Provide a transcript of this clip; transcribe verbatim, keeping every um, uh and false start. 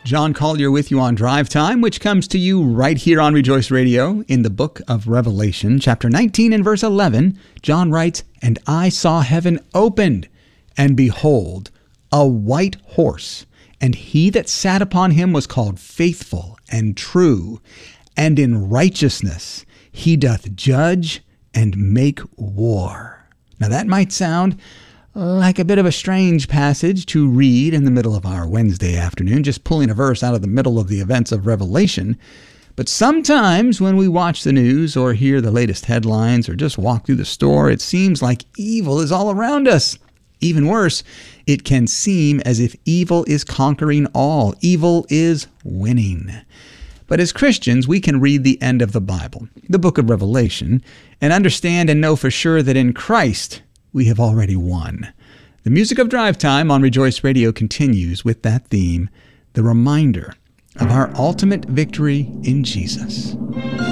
John Collier with you on Drive Time, which comes to you right here on Rejoice Radio in the book of Revelation, chapter nineteen and verse eleven. John writes, "And I saw heaven opened, and behold, a white horse, and he that sat upon him was called Faithful and True, and in righteousness he doth judge and make war." Now that might sound like a bit of a strange passage to read in the middle of our Wednesday afternoon, just pulling a verse out of the middle of the events of Revelation. But sometimes when we watch the news or hear the latest headlines or just walk through the store, it seems like evil is all around us. Even worse, it can seem as if evil is conquering all. Evil is winning. But as Christians, we can read the end of the Bible, the book of Revelation, and understand and know for sure that in Christ we have already won. The music of Drive Time on Rejoice Radio continues with that theme, the reminder of our ultimate victory in Jesus.